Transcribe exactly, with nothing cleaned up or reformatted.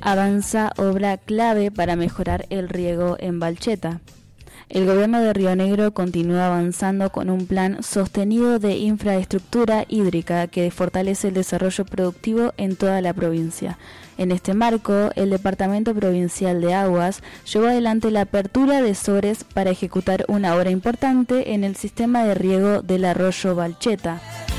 Avanza obra clave para mejorar el riego en Balcheta. El gobierno de Río Negro continúa avanzando con un plan sostenido de infraestructura hídrica que fortalece el desarrollo productivo en toda la provincia. En este marco, el Departamento Provincial de Aguas llevó adelante la apertura de sobres para ejecutar una obra importante en el sistema de riego del arroyo Balcheta.